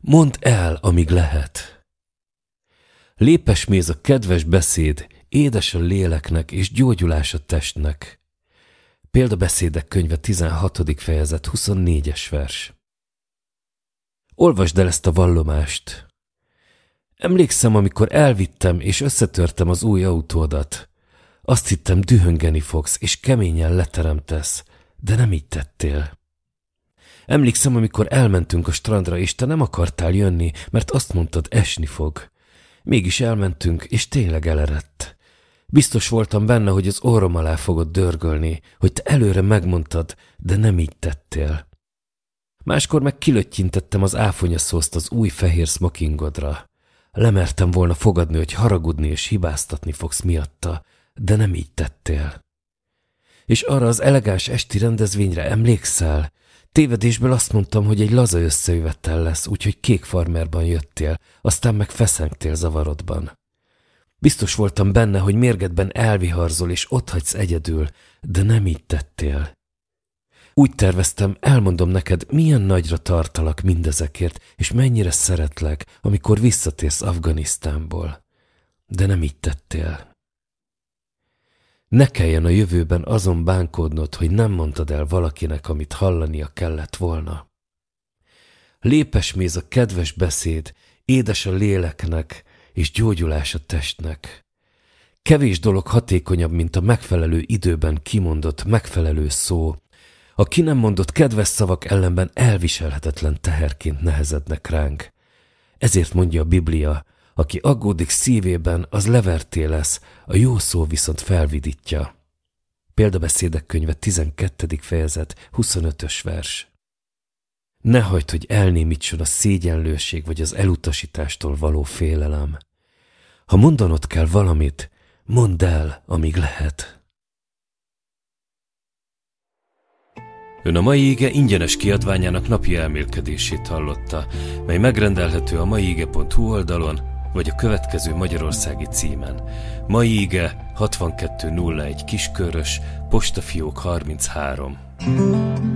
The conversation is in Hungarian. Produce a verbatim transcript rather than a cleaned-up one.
Mondd el, amíg lehet. Lépes méz a kedves beszéd, édes a léleknek és gyógyulás a testnek. Példabeszédek könyve tizenhatodik fejezet huszonnégyes vers. Olvasd el ezt a vallomást. Emlékszem, amikor elvittem és összetörtem az új autódat. Azt hittem, dühöngeni fogsz, és keményen leteremtesz, de nem így tettél. Emlékszem, amikor elmentünk a strandra, és te nem akartál jönni, mert azt mondtad, esni fog. Mégis elmentünk, és tényleg elerett. Biztos voltam benne, hogy az orrom alá fogod dörgölni, hogy te előre megmondtad, de nem így tettél. Máskor meg kilöttyintettem az áfonyaszószt az új fehér smokingodra. Lemertem volna fogadni, hogy haragudni és hibáztatni fogsz miatta, de nem így tettél. És arra az elegáns esti rendezvényre emlékszel? Tévedésből azt mondtam, hogy egy laza összejövetel lesz, úgyhogy kék farmerban jöttél, aztán meg feszengtél zavarodban. Biztos voltam benne, hogy mérgedben elviharzol és otthagysz egyedül, de nem így tettél. Úgy terveztem, elmondom neked, milyen nagyra tartalak mindezekért, és mennyire szeretlek, amikor visszatérsz Afganisztánból. De nem így tettél. Ne kelljen a jövőben azon bánkódnod, hogy nem mondtad el valakinek, amit hallania kellett volna. Lépes méz a kedves beszéd, édes a léleknek, és gyógyulás a testnek. Kevés dolog hatékonyabb, mint a megfelelő időben kimondott megfelelő szó. A ki nem mondott kedves szavak ellenben elviselhetetlen teherként nehezednek ránk. Ezért mondja a Biblia, aki aggódik szívében, az leverté lesz, a jó szó viszont felvidítja. Példabeszédek könyve tizenkettedik fejezet huszonötös vers. Ne hagyd, hogy elnémítson a szégyenlőség vagy az elutasítástól való félelem. Ha mondanod kell valamit, mondd el, amíg lehet. Ön a mai ige ingyenes kiadványának napi elmélkedését hallotta, mely megrendelhető a maiige pont hu oldalon, vagy a következő magyarországi címen. Mai ige hatvankettő nulla egy Kiskörös, postafiók harminchárom.